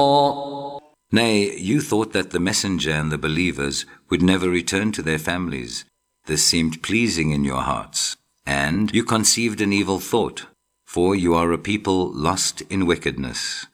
Nay, you thought that the messenger and the believers would never return to their families. This seemed pleasing in your hearts, and you conceived an evil thought, for you are a people lost in wickedness.